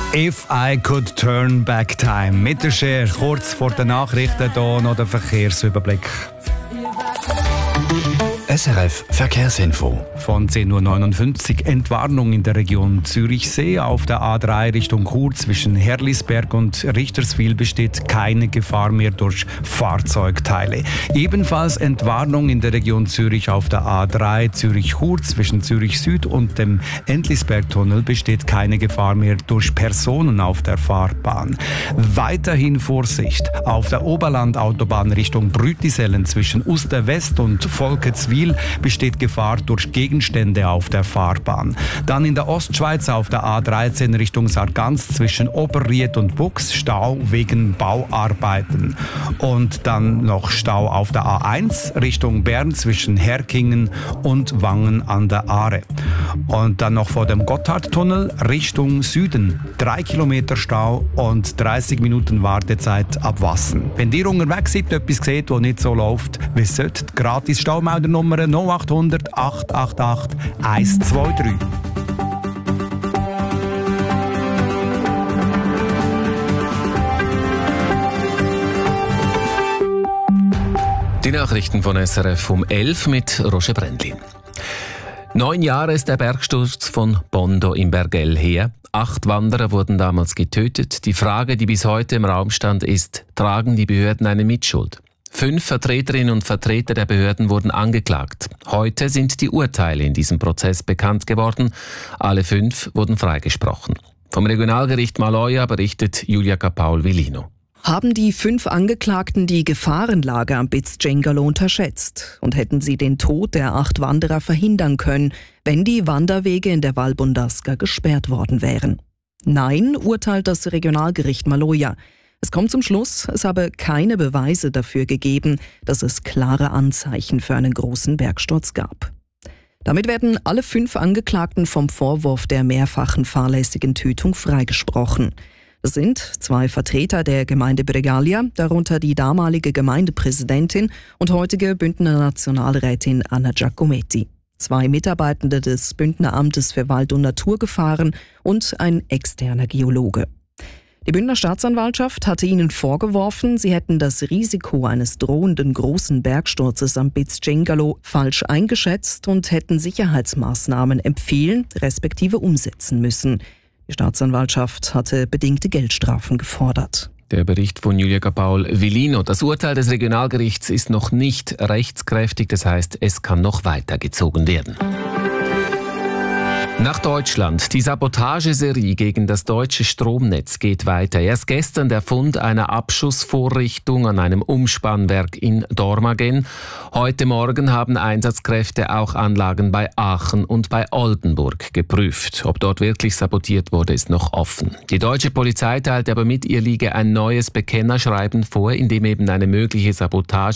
If I could turn back time. Mit der Cher, kurz vor den Nachrichten hier noch der Verkehrsüberblick. SRF Verkehrsinfo. Von 10.59 Uhr Entwarnung in der Region Zürichsee. Auf der A3 Richtung Chur zwischen Herlisberg und Richterswil besteht keine Gefahr mehr durch Fahrzeugteile. Ebenfalls Entwarnung in der Region Zürich auf der A3 Zürich-Chur zwischen Zürich Süd und dem Entlisbergtunnel besteht keine Gefahr mehr durch Personen auf der Fahrbahn. Weiterhin Vorsicht auf der Oberlandautobahn Richtung Brütisellen zwischen Uster West und Volketswil besteht Gefahr durch Gegenstände auf der Fahrbahn. Dann in der Ostschweiz auf der A13 Richtung Sargans zwischen Oberried und Bux Stau wegen Bauarbeiten. Und dann noch Stau auf der A1 Richtung Bern zwischen Herkingen und Wangen an der Aare. Und dann noch vor dem Gotthardtunnel Richtung Süden 3 Kilometer Stau und 30 Minuten Wartezeit ab Wassen. Wenn ihr unterwegs seid, etwas seht, das nicht so läuft, wie sollte die gratis Staumeldernummer 0800 888 123. Die Nachrichten von SRF um 11 mit Roger Brändlin. 9 Jahre ist der Bergsturz von Bondo im Bergell her. 8 Wanderer wurden damals getötet. Die Frage, die bis heute im Raum stand, ist, tragen die Behörden eine Mitschuld? 5 Vertreterinnen und Vertreter der Behörden wurden angeklagt. Heute sind die Urteile in diesem Prozess bekannt geworden. Alle 5 wurden freigesprochen. Vom Regionalgericht Maloja berichtet Julia Capaul-Villino. Haben die 5 Angeklagten die Gefahrenlage am Bicengalo unterschätzt und hätten sie den Tod der 8 Wanderer verhindern können, wenn die Wanderwege in der Val Bondasca gesperrt worden wären? Nein, urteilt das Regionalgericht Maloja. Es kommt zum Schluss, es habe keine Beweise dafür gegeben, dass es klare Anzeichen für einen großen Bergsturz gab. Damit werden alle 5 Angeklagten vom Vorwurf der mehrfachen fahrlässigen Tötung freigesprochen. Es sind 2 Vertreter der Gemeinde Bregaglia, darunter die damalige Gemeindepräsidentin und heutige Bündner Nationalrätin Anna Giacometti, 2 Mitarbeitende des Bündner Amtes für Wald- und Naturgefahren und ein externer Geologe. Die Bündner Staatsanwaltschaft hatte ihnen vorgeworfen, sie hätten das Risiko eines drohenden großen Bergsturzes am Bicengalo falsch eingeschätzt und hätten Sicherheitsmaßnahmen empfehlen respektive umsetzen müssen. Die Staatsanwaltschaft hatte bedingte Geldstrafen gefordert. Der Bericht von Julia Capaul-Villino. Das Urteil des Regionalgerichts ist noch nicht rechtskräftig, das heißt, es kann noch weitergezogen werden. Nach Deutschland. Die Sabotageserie gegen das deutsche Stromnetz geht weiter. Erst gestern der Fund einer Abschussvorrichtung an einem Umspannwerk in Dormagen. Heute Morgen haben Einsatzkräfte auch Anlagen bei Aachen und bei Oldenburg geprüft. Ob dort wirklich sabotiert wurde, ist noch offen. Die deutsche Polizei teilte aber mit, ihr liege ein neues Bekennerschreiben vor, in dem eben eine mögliche Sabotage